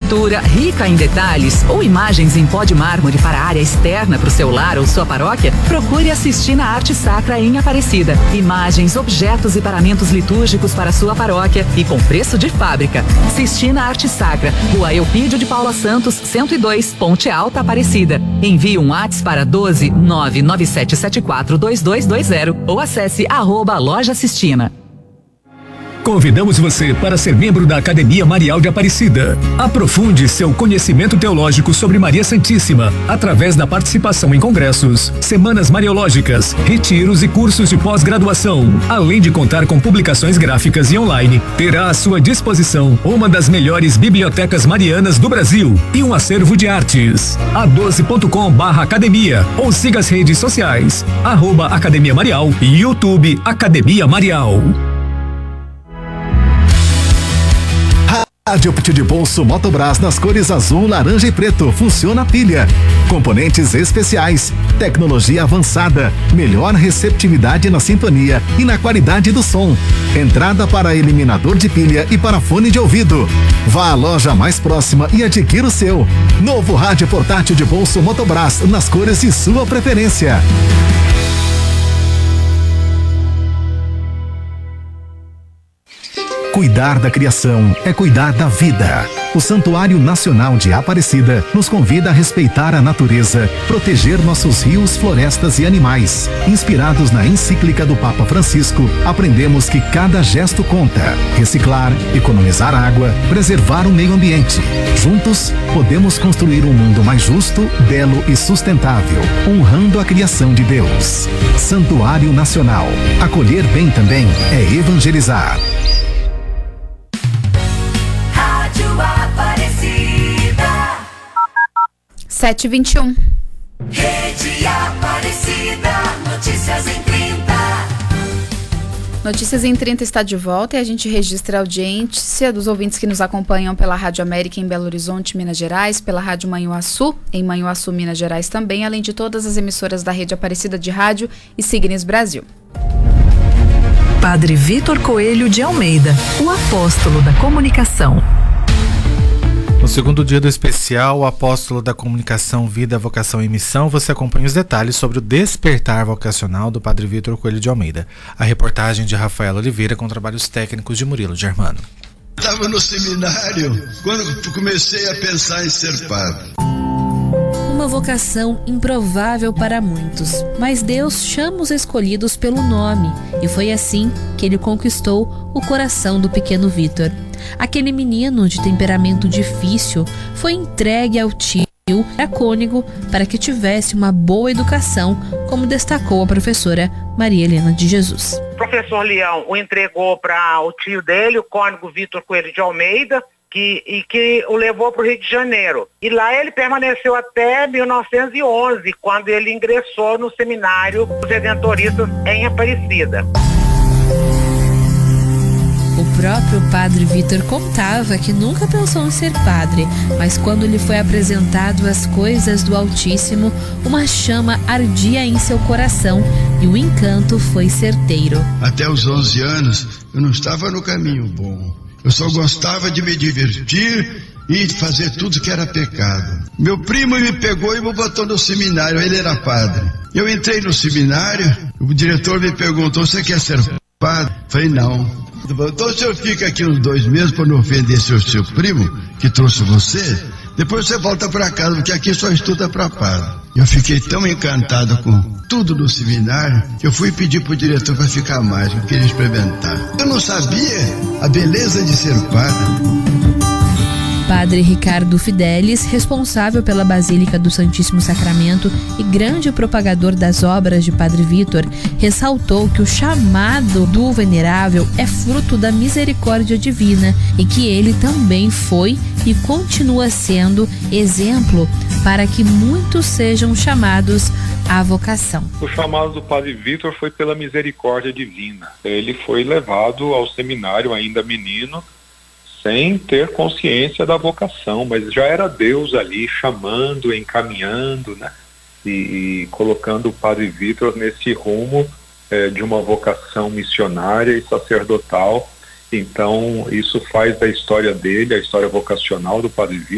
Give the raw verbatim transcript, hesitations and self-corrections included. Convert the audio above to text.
pintura rica em detalhes ou imagens em pó de mármore para a área externa para o seu lar ou sua paróquia, procure a Sistina Arte Sacra em Aparecida. Imagens, objetos e paramentos litúrgicos para a sua paróquia e com preço de fábrica. Sistina Arte Sacra, Rua Eupídio de Paula Santos, cento e dois, Ponte Alta, Aparecida. Envie um WhatsApp para doze nove nove sete sete quatro dois dois dois zero ou acesse arroba Loja Sistina. Convidamos você para ser membro da Academia Marial de Aparecida. Aprofunde seu conhecimento teológico sobre Maria Santíssima através da participação em congressos, semanas mariológicas, retiros e cursos de pós-graduação. Além de contar com publicações gráficas e online, terá à sua disposição uma das melhores bibliotecas marianas do Brasil e um acervo de artes. a doze ponto com barra academia ou siga as redes sociais, arroba Academia Marial e YouTube Academia Marial. Rádio de bolso Motobras nas cores azul, laranja e preto. Funciona a pilha. Componentes especiais, tecnologia avançada, melhor receptividade na sintonia e na qualidade do som. Entrada para eliminador de pilha e para fone de ouvido. Vá à loja mais próxima e adquira o seu. Novo rádio portátil de bolso Motobras nas cores de sua preferência. Cuidar da criação é cuidar da vida. O Santuário Nacional de Aparecida nos convida a respeitar a natureza, proteger nossos rios, florestas e animais. Inspirados na encíclica do Papa Francisco, aprendemos que cada gesto conta. Reciclar, economizar água, preservar o meio ambiente. Juntos, podemos construir um mundo mais justo, belo e sustentável, honrando a criação de Deus. Santuário Nacional. Acolher bem também é evangelizar. sete e vinte e um. Rede Aparecida, notícias em trinta. Notícias em trinta está de volta e a gente registra a audiência dos ouvintes que nos acompanham pela Rádio América em Belo Horizonte, Minas Gerais, pela Rádio Manhuaçu, em Manhuaçu, Minas Gerais também, além de todas as emissoras da Rede Aparecida de Rádio e Signes Brasil. Padre Vitor Coelho de Almeida, o apóstolo da comunicação. No segundo dia do especial, o apóstolo da comunicação, vida, vocação e missão, você acompanha os detalhes sobre o despertar vocacional do Padre Vitor Coelho de Almeida. A reportagem de Rafael Oliveira com trabalhos técnicos de Murilo Germano. Estava no seminário quando comecei a pensar em ser padre. Uma vocação improvável para muitos, mas Deus chama os escolhidos pelo nome, e foi assim que ele conquistou o coração do pequeno Vitor. Aquele menino de temperamento difícil foi entregue ao tio dracônico para que tivesse uma boa educação, como destacou a professora Maria Helena de Jesus. O professor Leão o entregou para o tio dele, o cônego Vitor Coelho de Almeida, Que, e que o levou para o Rio de Janeiro. E lá ele permaneceu até mil novecentos e onze, quando ele ingressou no seminário dos Redentoristas em Aparecida. O próprio Padre Vitor contava que nunca pensou em ser padre, mas quando lhe foi apresentado as coisas do Altíssimo, uma chama ardia em seu coração e o encanto foi certeiro. Até os onze anos eu não estava no caminho bom. Eu só gostava de me divertir e fazer tudo que era pecado. Meu primo me pegou e me botou no seminário, ele era padre. Eu entrei no seminário, o diretor me perguntou, você quer ser padre? Falei, não. Então o senhor fica aqui uns dois meses para não ofender seu, seu primo, que trouxe você, depois você volta para casa, porque aqui só estuda para padre. Eu fiquei tão encantado com tudo no seminário que eu fui pedir pro diretor para ficar mais, eu queria experimentar. Eu não sabia a beleza de ser padre. Padre Ricardo Fidelis, responsável pela Basílica do Santíssimo Sacramento e grande propagador das obras de Padre Vitor, ressaltou que o chamado do venerável é fruto da misericórdia divina e que ele também foi e continua sendo exemplo para que muitos sejam chamados à vocação. O chamado do Padre Vitor foi pela misericórdia divina. Ele foi levado ao seminário ainda menino, sem ter consciência da vocação, mas já era Deus ali chamando, encaminhando, né? E, e colocando o Padre Vitor nesse rumo é, de uma vocação missionária e sacerdotal. Então isso faz da história dele, a história vocacional do Padre Vitor,